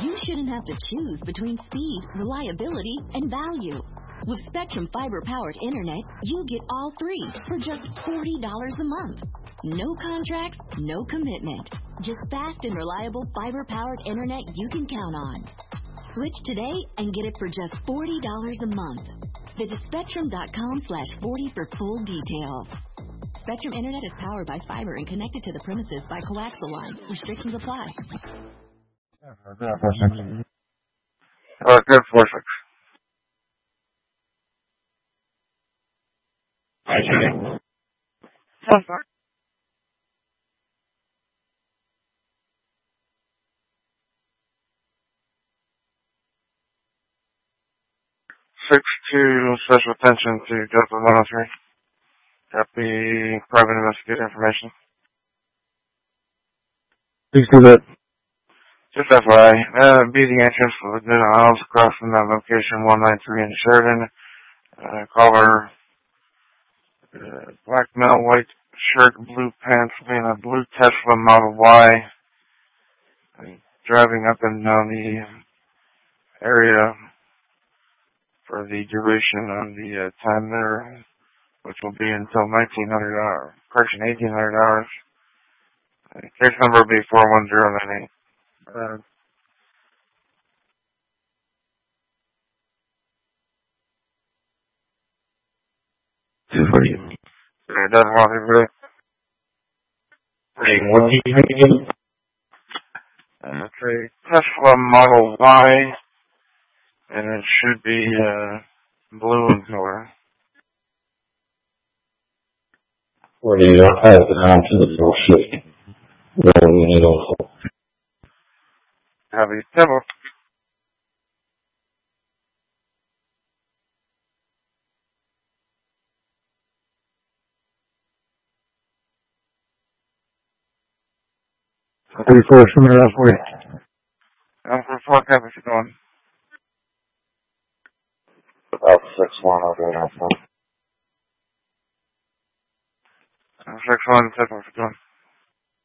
you shouldn't have to choose between speed, reliability, and value. With Spectrum fiber-powered internet, you get all three for just $40 a month. No contracts, no commitment. Just fast and reliable fiber-powered internet you can count on. Switch today and get it for just $40 a month. Visit Spectrum.com/40 for full details. Spectrum Internet is powered by fiber and connected to the premises by coaxial lines. Restrictions apply. Good 46. So far. Special attention to Delta 103. Copy private investigative information. Please do that. Just FYI, be the entrance for Laguna Isles across from that location 193 in Sheridan. Caller, black male, white shirt, blue pants, in a blue Tesla Model Y. Driving up and down the area for the duration of the time there, which will be until 1800 hours. Case number will be 41098. It doesn't want to really. It's a Tesla Model Y, and it should be blue in color. Or you don't have it on to the bullshit. No, you don't. Have a table. First minute halfway. For 4 copies are going. About 6-1, I'll go down. 6-1, 7 for going.